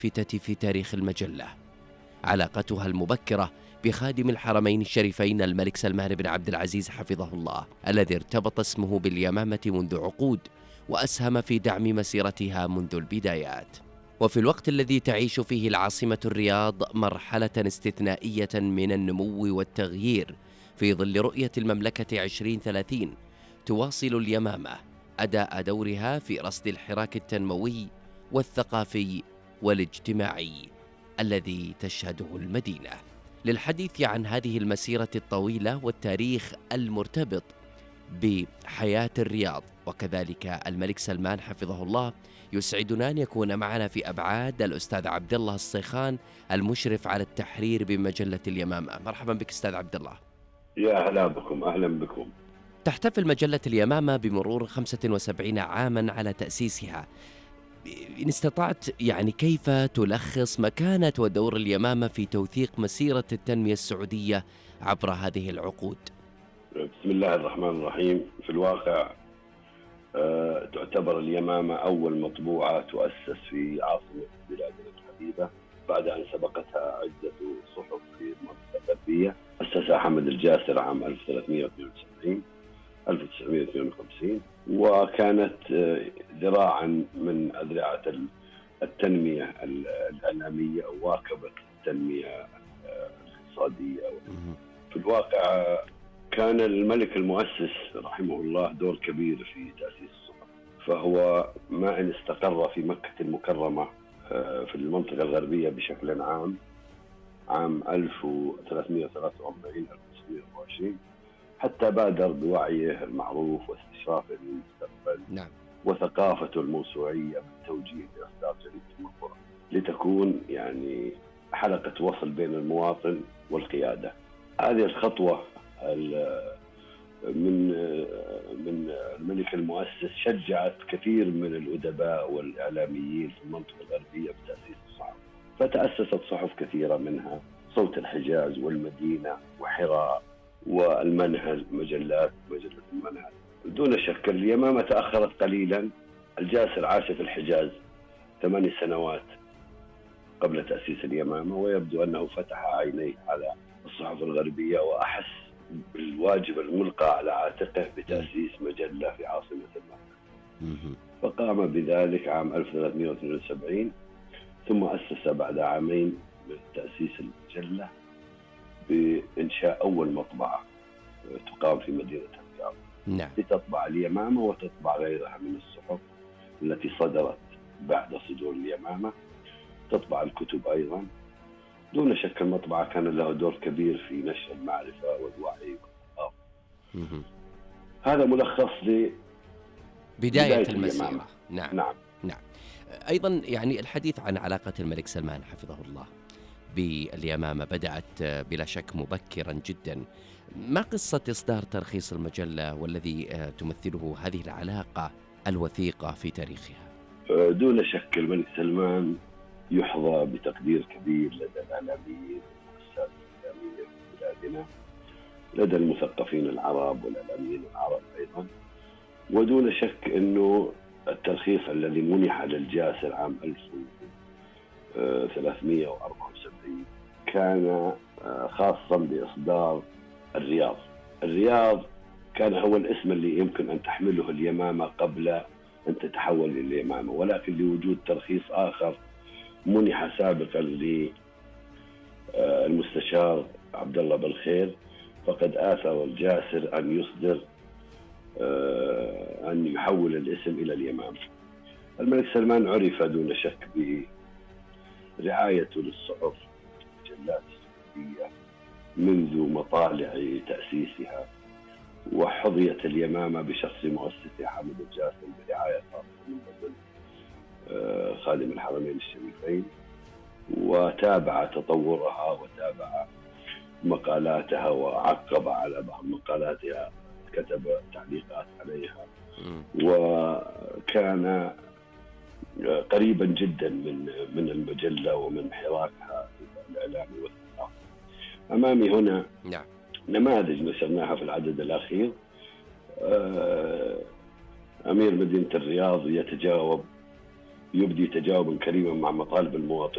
في تاريخ المجلة. علاقتها المبكرة بخادم الحرمين الشريفين الملك سلمان بن عبد العزيز حفظه الله، الذي ارتبط اسمه باليمامة منذ عقود وأسهم في دعم مسيرتها منذ البدايات. وفي الوقت الذي تعيش فيه العاصمة الرياض مرحلة استثنائية من النمو والتغيير في ظل رؤية المملكة 2030، تواصل اليمامة أداء دورها في رصد الحراك التنموي والثقافي والاجتماعي الذي تشهده المدينة. للحديث عن هذه المسيرة الطويلة والتاريخ المرتبط بحياة الرياض وكذلك الملك سلمان حفظه الله، يسعدنا أن يكون معنا في أبعاد الأستاذ عبد الله الصيخان، المشرف على التحرير بمجلة اليمامة. مرحبا بك أستاذ عبد الله. يا أهلا بكم. أهلا بكم. تحتفل مجلة اليمامة بمرور 75 عاما على تأسيسها. إن استطعت كيف تلخص مكانة ودور اليمامة في توثيق مسيرة التنمية السعودية عبر هذه العقود؟ بسم الله الرحمن الرحيم. في الواقع تعتبر اليمامة أول مطبوعة تؤسس في عاصمة بلادنا الحبيبة بعد أن سبقتها عدة صحف في المنطقة الغربية. أسسها حمد الجاسر عام 1952 وكانت ذراعا من أذرعة التنمية الإعلامية، أو واكبت التنمية الاقتصادية. في الواقع كان الملك المؤسس رحمه الله دور كبير في تأسيس الصحف، فهو ما إن استقر في مكة المكرمة في المنطقة الغربية بشكل عام 1323 حتى بادر بوعيه المعروف واستشرافه للمستقبل. نعم. وثقافته الموسوعية بالتوجيه لإصدار جريدة المنظورة لتكون حلقة وصل بين المواطن والقيادة. هذه الخطوة من الملك المؤسس شجعت كثير من الأدباء والإعلاميين في المنطقة الغربية بتأسيس الصحف، فتأسست صحف كثيرة منها صوت الحجاز والمدينة وحراء والمنهل، مجلة المنهل. دون شك اليمامة تأخرت قليلا. الجاسر عاش في الحجاز 8 سنوات قبل تأسيس اليمامة، ويبدو أنه فتح عينيه على الصحف الغربية وأحس بالواجب الملقى على عاتقه بتأسيس مجلة في عاصمة المملكة، فقام بذلك عام 1372، ثم أسس بعد عامين من تأسيس المجلة بإنشاء أول مطبعة تقام في مدينة الرياض. نعم. لتطبع اليمامة وتطبع غيرها من الصحف التي صدرت بعد صدور اليمامة، تطبع الكتب أيضا. دون شك المطبعة كان له دور كبير في نشر المعرفة والوعي والثقافة. هذا ملخص لبداية المسيرة. نعم. نعم. أيضا الحديث عن علاقة الملك سلمان حفظه الله باليمامة بدأت بلا شك مبكرا جدا. ما قصة إصدار ترخيص المجلة والذي تمثله هذه العلاقة الوثيقة في تاريخها؟ دون شك الملك سلمان يحظى بتقدير كبير لدى الإعلاميين والمؤسسات الإعلامية في بلادنا، لدى المثقفين العرب والإعلاميين العرب أيضا. ودون شك أنه الترخيص الذي منح للجاسر عام 1374 كان خاصا بإصدار الرياض كان هو الاسم اللي يمكن أن تحمله اليمامة قبل أن تتحول إلى اليمامة، ولكن لوجود ترخيص آخر منح سابقا للمستشار عبد الله بالخير، فقد آثر الجاسر أن يصدر أن يحول الاسم إلى اليمامة. الملك سلمان عرف دون شك برعايته للصحف والمجلات السعودية منذ مطالع تأسيسها، وحظيت اليمامة بشخص مؤسسها حمد الجاسر برعاية خاصة من قبل خادم الحرمين الشريفين، وتابع تطورها وتابع مقالاتها وعقب على بعض مقالاتها، كتب تعليقات عليها، وكان قريبا جدا من المجلة ومن حراكها الإعلامي والثقافي. أمامي هنا نماذج نشرناها في العدد الأخير. أمير مدينة الرياض يبدي تجاوبا كريما مع مطالب المواطنين